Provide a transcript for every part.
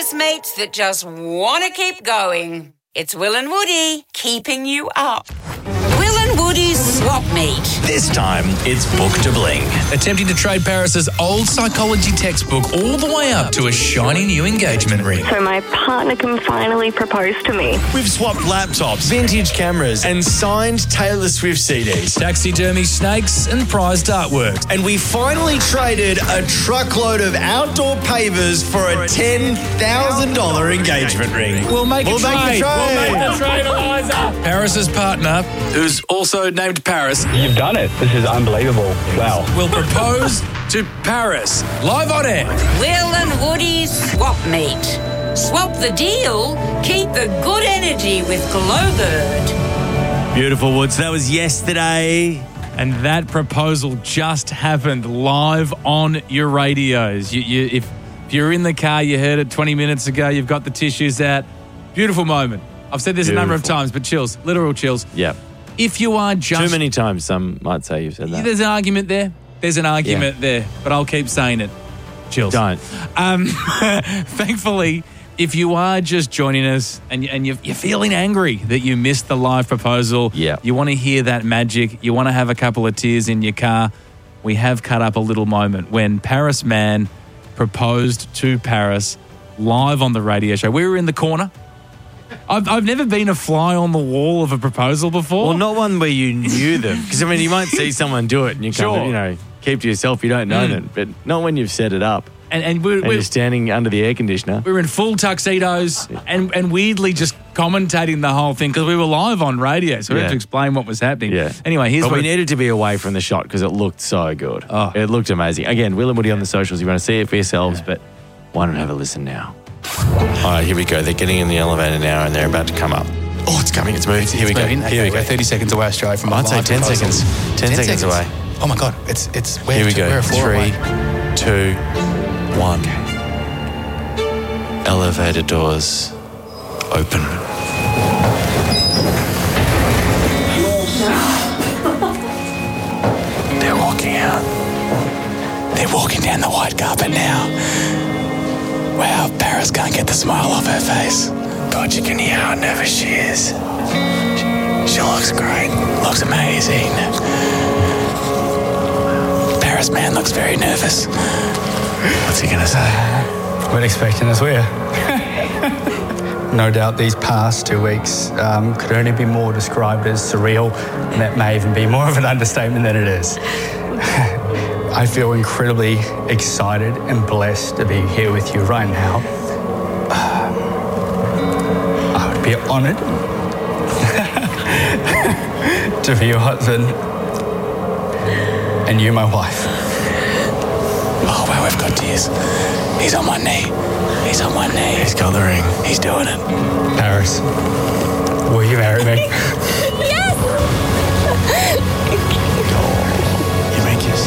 Paris mates that just want to keep going. It's Will and Woody keeping you up. Will and Woody's Swap Meet. This time, it's Book to Bling. Attempting to trade Paris's old psychology textbook all the way up to a shiny new engagement ring. So my partner can finally propose to me. We've swapped laptops, vintage cameras, and signed Taylor Swift CDs. Taxidermy snakes and prized artworks. And we finally traded a truckload of outdoor pavers for a $10,000 engagement ring. We'll make a trade. We'll make the trade, Eliza. Paris's partner, who's also named Paris, You've done it. This is unbelievable. Wow. will propose to Paris live on air. Will and Woody's Swap Meet. Swap the deal, keep the good energy with Glowbird. Beautiful, Woods. That was yesterday. And that proposal just happened live on your radios. If you're in the car, you heard it 20 minutes ago, you've got the tissues out. Beautiful moment. I've said this a number of times, but chills, literal chills. Yeah. If you are just... Too many times, some might say you've said that. There's an argument there. There's an argument there, but I'll keep saying it. Chills. Don't. Thankfully, if you are just joining us and you're feeling angry that you missed the live proposal, you want to hear that magic, you want to have a couple of tears in your car, we have cut up a little moment when Paris Man proposed to Paris live on the radio show. We were in the corner. I've never been a fly on the wall of a proposal before. Well, not one where you knew them. Because, I mean, you might see someone do it and you kind of, keep to yourself. You don't know them. But not when you've set it up. And you're standing under the air conditioner. We were in full tuxedos and weirdly just commentating the whole thing because we were live on radio, so we had to explain what was happening. Yeah. Anyway, here's but what we needed to be away from the shot because it looked so good. Oh. It looked amazing. Again, Will and Woody on the socials. You want to see it for yourselves, but why not have a listen now? All right, here we go. They're getting in the elevator now and they're about to come up. Oh, it's coming. It's moving. Here we go. Here we go. We're 30 seconds away, Australia, from I'd say 10 seconds. 10 seconds away. Oh, my God. It's here we go. We're 3, 2, 1. Elevator doors open. They're walking out. They're walking down the white carpet now. Wow, Paris can't get the smile off her face. God, you can hear how nervous she is. She looks great. Looks amazing. Paris Man looks very nervous. What's he going to say? Weren't expecting us, were you? No doubt these past 2 weeks could only be more described as surreal, and that may even be more of an understatement than it is. I feel incredibly excited and blessed to be here with you right now. I would be honoured to be your husband and you my wife. Oh, wow, we've got tears. He's on one knee. He's on one knee. He's got the ring. He's doing it. Paris, will you marry me? Yes! You may kiss.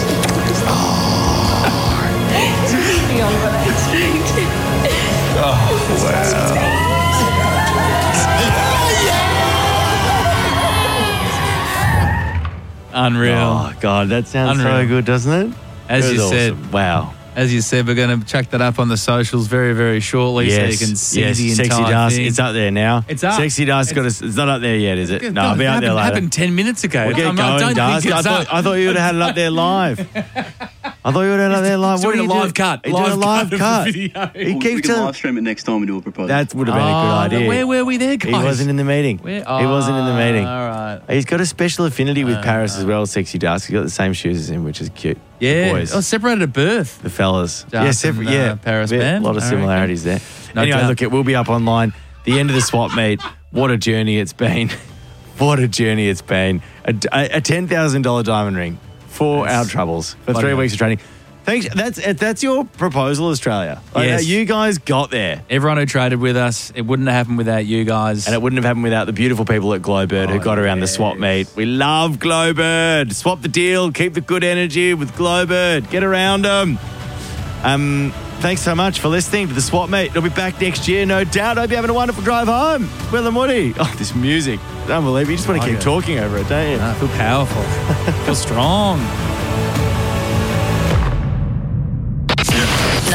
Unreal. Oh, God, that sounds so good, doesn't it? As you said. Awesome. Wow. As you said, we're going to chuck that up on the socials very, very shortly so you can see the entire Sexy Dust. thing. It's up there now. It's up. Sexy Dust it's not up there yet, is it? No, it'll be up there later. It happened 10 minutes ago. We'll get going, Dust. I thought you would have had it up there live. I thought you would have had it up there live. What are you doing? Live cut. He's doing a live cut. He We can live stream it next time we do a proposal. That would have been a good idea. Where were we there, guys? He wasn't in the meeting. He wasn't in the meeting. All right. He's got a special affinity with Paris as well, Sexy Dust. He's got the same shoes as him, which is cute. Yeah. The boys. Oh, separated at birth. The fellas. Dust and, Paris Man. A lot of similarities there. No anyway, doubt. look, it will be up online. The end of the swap meet. What a journey it's been. What a journey it's been. A $10,000 diamond ring for our troubles for 3 weeks of training. Thanks. That's your proposal, Australia. Yes. You guys got there. Everyone who traded with us, it wouldn't have happened without you guys. And it wouldn't have happened without the beautiful people at Glowbird who got around the swap meet. We love Glowbird. Swap the deal. Keep the good energy with Glowbird. Get around them. Thanks so much for listening to the swap meet. It'll be back next year, no doubt. Hope you're having a wonderful drive home. Will and Woody. Oh, this music. It's unbelievable. You just want to keep talking over it, don't you? I feel powerful. I feel strong.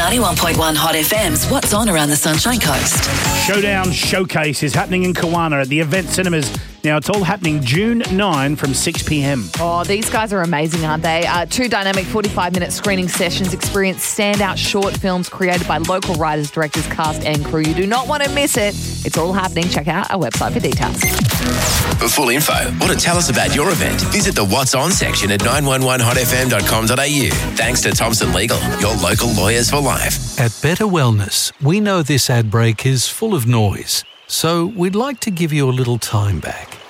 91.1 Hot FM's What's On Around the Sunshine Coast. Showdown Showcase is happening in Kawana at the Event Cinemas. Now, it's all happening June 9 from 6 p.m. Oh, these guys are amazing, aren't they? 2 dynamic 45-minute screening sessions experience standout short films created by local writers, directors, cast and crew. You do not want to miss it. It's all happening. Check out our website for details. For full info or to tell us about your event, visit the What's On section at 911hotfm.com.au. Thanks to Thompson Legal, your local lawyers for life. At Better Wellness, we know this ad break is full of noise, so we'd like to give you a little time back.